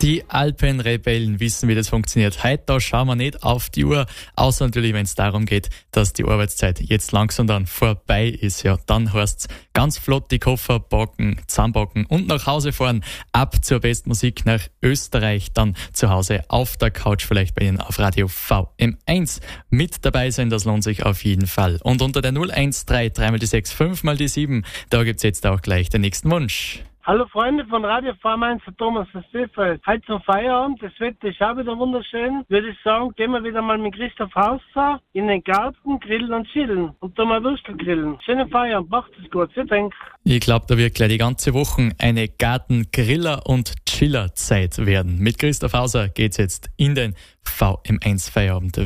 Die Alpenrebellen wissen, wie das funktioniert. Heute da schauen wir nicht auf die Uhr, außer natürlich, wenn es darum geht, dass die Arbeitszeit jetzt langsam dann vorbei ist. Ja, dann heißt's ganz flott die Koffer packen, zusammenpacken und nach Hause fahren. Ab zur Bestmusik nach Österreich, dann zu Hause auf der Couch, vielleicht bei Ihnen auf Radio VM1. Mit dabei sein, das lohnt sich auf jeden Fall. Und unter der 013 3 mal die 6, 5 mal die 7, da gibt's jetzt auch gleich den nächsten Wunsch. Hallo Freunde von Radio VM1, der Thomas aus Seefeld. Heute zum Feierabend, das Wetter ist auch wieder wunderschön. Würde ich sagen, gehen wir wieder mal mit Christoph Hauser in den Garten, grillen und chillen und da mal Würstel grillen. Schönen Feierabend, macht es gut, vielen Dank. Ich glaube, da wird gleich die ganze Woche eine Garten-Griller- und Chiller-Zeit werden. Mit Christoph Hauser geht's jetzt in den VM1 Feierabend.